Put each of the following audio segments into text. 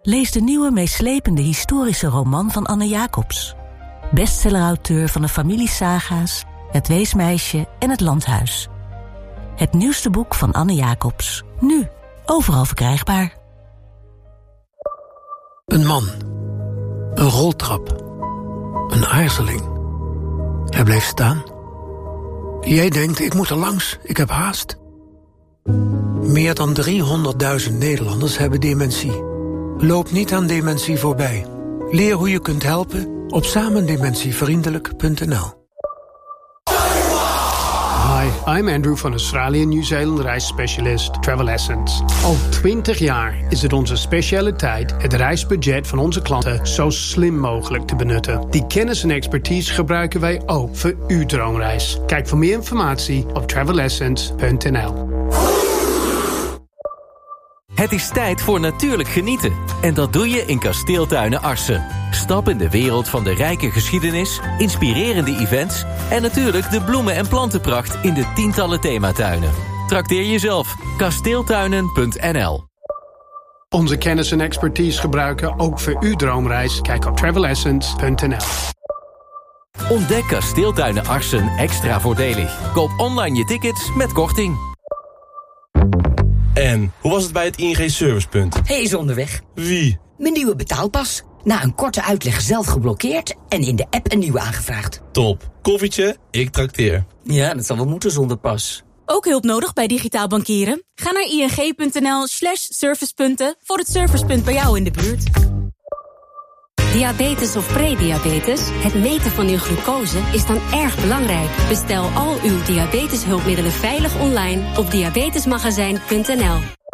Lees de nieuwe meeslepende historische roman van Anne Jacobs. Bestsellerauteur van de familiesaga's Het Weesmeisje en Het Landhuis. Het nieuwste boek van Anne Jacobs. Nu, overal verkrijgbaar. Een man. Een roltrap. Een aarzeling. Hij bleef staan. Jij denkt, ik moet er langs, ik heb haast. Meer dan 300.000 Nederlanders hebben dementie. Loop niet aan dementie voorbij. Leer hoe je kunt helpen op samendementievriendelijk.nl. Hi, I'm Andrew van Australië Nieuw-Zeeland reisspecialist Travel Essence. Al 20 jaar is het onze specialiteit het reisbudget van onze klanten zo slim mogelijk te benutten. Die kennis en expertise gebruiken wij ook voor uw droomreis. Kijk voor meer informatie op travelessence.nl. Het is tijd voor natuurlijk genieten. En dat doe je in Kasteeltuinen Arcen. Stap in de wereld van de rijke geschiedenis, inspirerende events en natuurlijk de bloemen- en plantenpracht in de tientallen thematuinen. Trakteer jezelf. Kasteeltuinen.nl. Onze kennis en expertise gebruiken ook voor uw droomreis. Kijk op travelessence.nl. Ontdek Kasteeltuinen Arcen extra voordelig. Koop online je tickets met korting. En hoe was het bij het ING Servicepunt? Hij is onderweg. Wie? Mijn nieuwe betaalpas. Na een korte uitleg zelf geblokkeerd en in de app een nieuwe aangevraagd. Top. Koffietje, ik trakteer. Ja, dat zal wel moeten zonder pas. Ook hulp nodig bij digitaal bankieren? Ga naar ing.nl/servicepunten voor het servicepunt bij jou in de buurt. Diabetes of prediabetes, het meten van uw glucose is dan erg belangrijk. Bestel al uw diabeteshulpmiddelen veilig online op diabetesmagazijn.nl.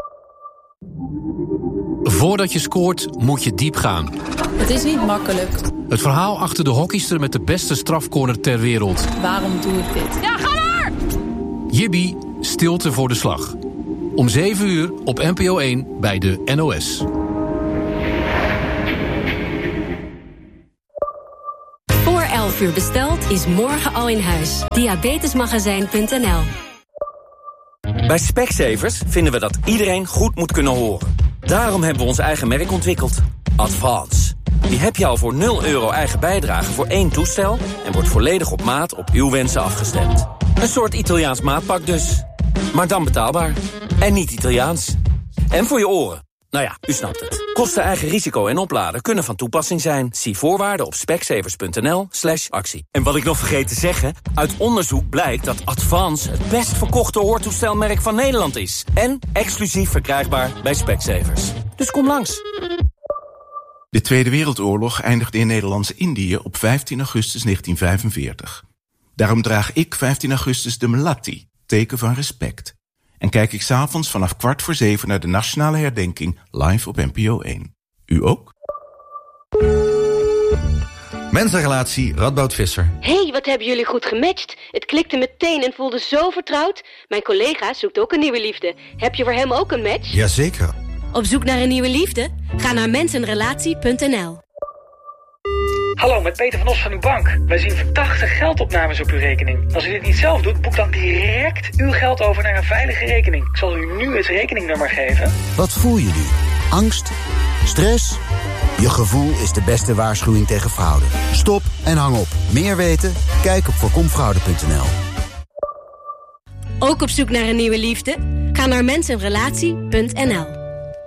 Voordat je scoort, moet je diep gaan. Het is niet makkelijk. Het verhaal achter de hockeyster met de beste strafcorner ter wereld. Waarom doe ik dit? Ja, ga maar! Jibby, stilte voor de slag. Om 7 uur op NPO 1 bij de NOS. Voor 11 uur besteld is morgen al in huis. Diabetesmagazijn.nl. Bij Specsavers vinden we dat iedereen goed moet kunnen horen. Daarom hebben we ons eigen merk ontwikkeld. Advance. Die heb je al voor €0 eigen bijdrage voor 1 toestel en wordt volledig op maat op uw wensen afgestemd. Een soort Italiaans maatpak dus. Maar dan betaalbaar. En niet Italiaans. En voor je oren. Nou ja, u snapt het. Kosten, eigen risico en opladen kunnen van toepassing zijn. Zie voorwaarden op specsavers.nl/actie. En wat ik nog vergeet te zeggen, uit onderzoek blijkt dat Advance het best verkochte hoortoestelmerk van Nederland is. En exclusief verkrijgbaar bij Specsavers. Dus kom langs. De Tweede Wereldoorlog eindigde in Nederlands-Indië op 15 augustus 1945. Daarom draag ik 15 augustus de melatti, teken van respect. En kijk ik 's avonds vanaf 6:15 naar de nationale herdenking live op NPO 1. U ook? Mensenrelatie Radboud Visser. Hey, wat hebben jullie goed gematcht. Het klikte meteen en voelde zo vertrouwd. Mijn collega zoekt ook een nieuwe liefde. Heb je voor hem ook een match? Jazeker. Op zoek naar een nieuwe liefde? Ga naar mensenrelatie.nl. Hallo, met Peter van Os van uw bank. Wij zien verdachte geldopnames op uw rekening. Als u dit niet zelf doet, boek dan direct uw geld over naar een veilige rekening. Ik zal u nu het rekeningnummer geven. Wat voel je nu? Angst? Stress? Je gevoel is de beste waarschuwing tegen fraude. Stop en hang op. Meer weten? Kijk op voorkomfraude.nl. Ook op zoek naar een nieuwe liefde? Ga naar mensenrelatie.nl.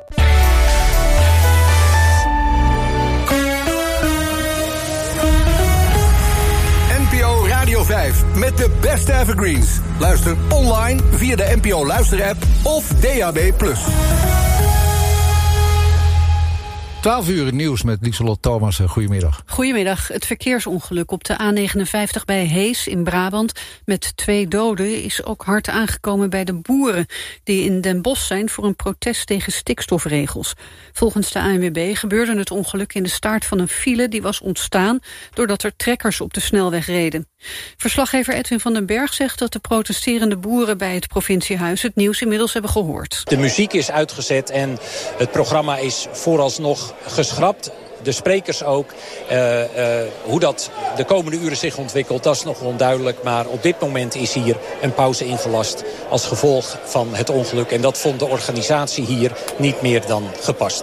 NPO Radio 5 met de beste evergreens. Luister online via de NPO Luister-app of DAB+. 12 uur nieuws met Lieselot Thomas. Goedemiddag. Goedemiddag. Het verkeersongeluk op de A59 bij Hees in Brabant met 2 doden is ook hard aangekomen bij de boeren die in Den Bosch zijn voor een protest tegen stikstofregels. Volgens de ANWB gebeurde het ongeluk in de staart van een file die was ontstaan doordat er trekkers op de snelweg reden. Verslaggever Edwin van den Berg zegt dat de protesterende boeren bij het provinciehuis het nieuws inmiddels hebben gehoord. De muziek is uitgezet en het programma is vooralsnog geschrapt. De sprekers ook. Hoe dat de komende uren zich ontwikkelt, dat is nog onduidelijk. Maar op dit moment is hier een pauze ingelast als gevolg van het ongeluk. En dat vond de organisatie hier niet meer dan gepast.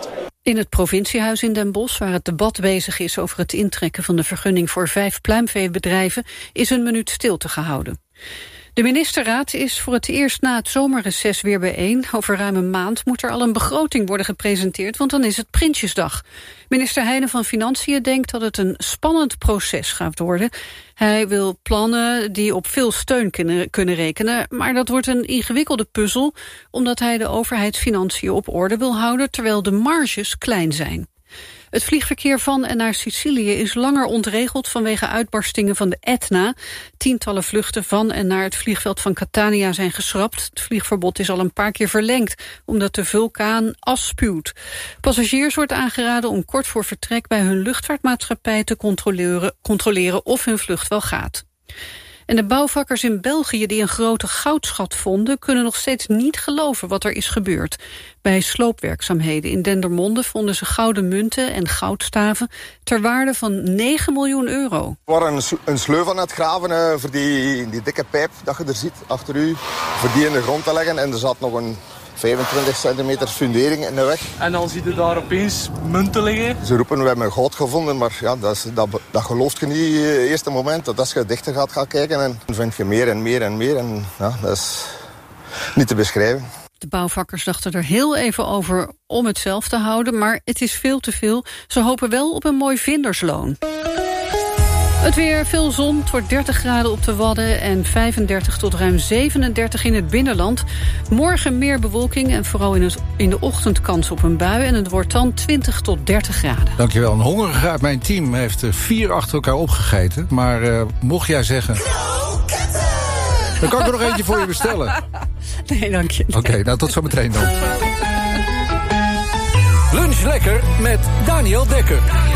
In het provinciehuis in Den Bosch, waar het debat bezig is over het intrekken van de vergunning voor 5 pluimveebedrijven, is een minuut stilte gehouden. De ministerraad is voor het eerst na het zomerreces weer bijeen. Over ruim een maand moet er al een begroting worden gepresenteerd, want dan is het Prinsjesdag. Minister Heijnen van Financiën denkt dat het een spannend proces gaat worden. Hij wil plannen die op veel steun kunnen rekenen, maar dat wordt een ingewikkelde puzzel, omdat hij de overheidsfinanciën op orde wil houden, terwijl de marges klein zijn. Het vliegverkeer van en naar Sicilië is langer ontregeld vanwege uitbarstingen van de Etna. Tientallen vluchten van en naar het vliegveld van Catania zijn geschrapt. Het vliegverbod is al een paar keer verlengd, omdat de vulkaan as spuwt. Passagiers wordt aangeraden om kort voor vertrek bij hun luchtvaartmaatschappij te controleren of hun vlucht wel gaat. En de bouwvakkers in België die een grote goudschat vonden, kunnen nog steeds niet geloven wat er is gebeurd. Bij sloopwerkzaamheden in Dendermonde vonden ze gouden munten en goudstaven ter waarde van 9 miljoen euro. We waren een sleuf aan het graven voor die dikke pijp dat je er ziet achter u, voor die in de grond te leggen. En er zat nog een 25 centimeter fundering in de weg. En dan zie je daar opeens munten liggen. Ze roepen, we hebben goud gevonden, maar ja, dat gelooft je niet het eerste moment. Dat als je dichter gaat gaan kijken, en dan vind je meer en meer en meer. En ja, dat is niet te beschrijven. De bouwvakkers dachten er heel even over om het zelf te houden, maar het is veel te veel. Ze hopen wel op een mooi vindersloon. Het weer, veel zon, het wordt 30 graden op de Wadden en 35 tot ruim 37 in het binnenland. Morgen meer bewolking en vooral in de ochtend kans op een bui. En het wordt dan 20 tot 30 graden. Dankjewel. Een hongerige uit mijn team heeft 4 achter elkaar opgegeten. Maar mocht jij zeggen, dan kan ik er nog eentje voor je bestellen. Nee, dank je. Oké, nou tot zometeen dan. Lunch lekker met Daniel Dekker.